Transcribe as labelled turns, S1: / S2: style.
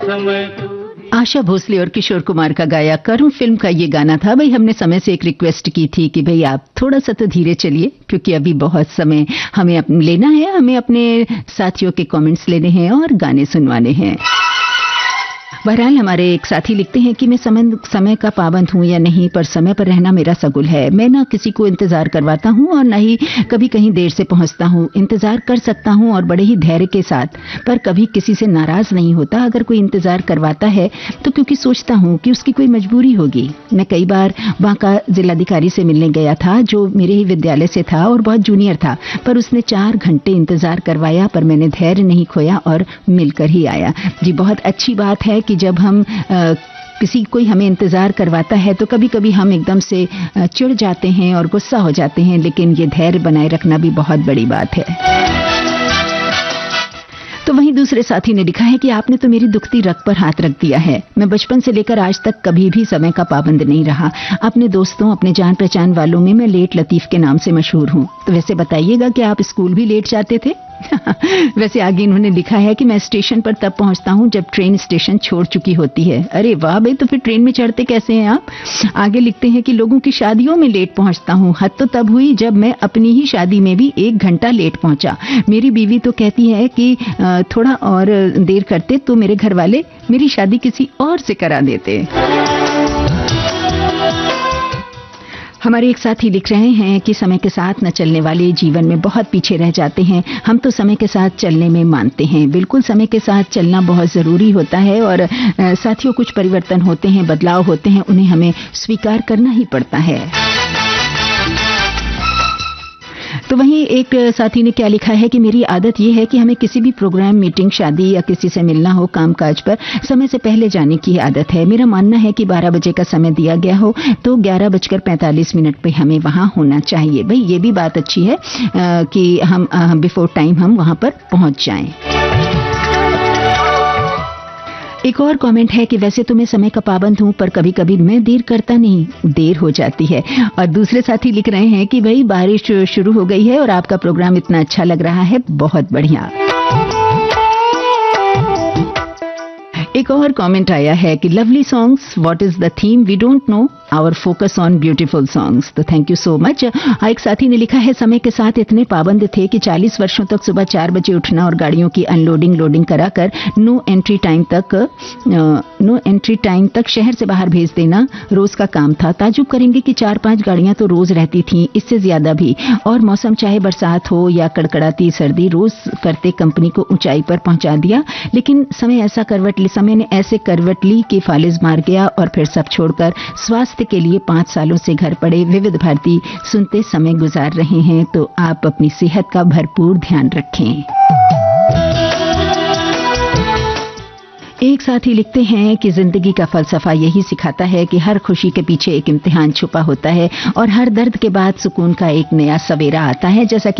S1: आशा भोसले और किशोर कुमार का गाया करूं फिल्म का ये गाना था। भाई हमने समय से एक रिक्वेस्ट की थी कि भाई आप थोड़ा सा तो धीरे चलिए, क्योंकि अभी बहुत समय हमें लेना है, हमें अपने साथियों के कमेंट्स लेने हैं और गाने सुनवाने हैं। बहरहाल हमारे एक साथी लिखते हैं कि मैं समय का पाबंद हूं या नहीं, पर समय पर रहना मेरा सगुल है। मैं ना किसी को इंतजार करवाता हूं और ना ही कभी कहीं देर से पहुंचता हूं। इंतजार कर सकता हूं और बड़े ही धैर्य के साथ, पर कभी किसी से नाराज नहीं होता। अगर कोई इंतजार करवाता है तो क्योंकि सोचता हूं कि उसकी कोई मजबूरी होगी। मैं कई बार बांका जिलाधिकारी से मिलने गया था, जो मेरे ही विद्यालय से था और बहुत जूनियर था, पर उसने 4 घंटे इंतजार करवाया, पर मैंने धैर्य नहीं खोया और मिलकर ही आया। जी, बहुत अच्छी बात है कि जब हम कोई हमें इंतजार करवाता है तो कभी कभी हम एकदम से चिढ़ जाते हैं और गुस्सा हो जाते हैं, लेकिन ये धैर्य बनाए रखना भी बहुत बड़ी बात है। तो वहीं दूसरे साथी ने लिखा है कि आपने तो मेरी दुखती रग पर हाथ रख दिया है। मैं बचपन से लेकर आज तक कभी भी समय का पाबंद नहीं रहा। अपने दोस्तों, अपने जान पहचान वालों में मैं लेट लतीफ के नाम से मशहूर हूं। तो वैसे बताइएगा कि आप स्कूल भी लेट जाते थे? वैसे आगे इन्होंने लिखा है कि मैं स्टेशन पर तब पहुंचता हूं जब ट्रेन स्टेशन छोड़ चुकी होती है। अरे वाह भाई, तो फिर ट्रेन में चढ़ते कैसे हैं आप? आगे लिखते हैं कि लोगों की शादियों में लेट पहुंचता हूं। हद तो तब हुई जब मैं अपनी ही शादी में भी 1 घंटा लेट पहुंचा। मेरी बीवी तो कहती है कि थोड़ा और देर करते तो मेरे घर वाले मेरी शादी किसी और से करा देते। हमारे एक साथी लिख रहे हैं कि समय के साथ न चलने वाले जीवन में बहुत पीछे रह जाते हैं। हम तो समय के साथ चलने में मानते हैं। बिल्कुल समय के साथ चलना बहुत ज़रूरी होता है और साथियों कुछ परिवर्तन होते हैं, बदलाव होते हैं, उन्हें हमें स्वीकार करना ही पड़ता है। तो वहीं एक साथी ने क्या लिखा है कि मेरी आदत यह है कि हमें किसी भी प्रोग्राम, मीटिंग, शादी या किसी से मिलना हो, कामकाज पर समय से पहले जाने की आदत है। मेरा मानना है कि 12 बजे का समय दिया गया हो तो 11:45 पे हमें वहां होना चाहिए। भाई ये भी बात अच्छी है कि हम बिफोर टाइम हम वहां पर पहुंच जाएं। एक और कमेंट है कि वैसे तो मैं समय का पाबंद हूं, पर कभी कभी मैं देर करता नहीं, देर हो जाती है। और दूसरे साथी लिख रहे हैं कि भाई बारिश शुरू हो गई है और आपका प्रोग्राम इतना अच्छा लग रहा है, बहुत बढ़िया। एक और कमेंट आया है कि lovely songs, what is the theme, we don't know, our focus on beautiful songs. तो थैंक यू सो मच। एक साथी ने लिखा है समय के साथ इतने पाबंद थे कि 40 वर्षों तक सुबह 4 बजे उठना और गाड़ियों की अनलोडिंग लोडिंग कराकर नो एंट्री टाइम तक शहर से बाहर भेज देना रोज का काम था। ताजुब करेंगे कि 4-5 गाड़ियां तो रोज रहती थीं, इससे ज्यादा भी, और मौसम चाहे बरसात हो या कड़कड़ाती सर्दी, रोज करते कंपनी को ऊंचाई पर पहुंचा दिया। लेकिन समय ने ऐसे करवट ली कि फालिज मार गया और फिर सब छोड़कर स्वास्थ्य के लिए 5 सालों से घर पड़े विविध भारती सुनते समय गुजार रहे हैं। तो आप अपनी सेहत का भरपूर ध्यान रखें। एक साथी लिखते हैं कि जिंदगी का फलसफा यही सिखाता है कि हर खुशी के पीछे एक इम्तिहान छुपा होता है और हर दर्द के बाद सुकून का एक नया सवेरा आता है। जैसा कि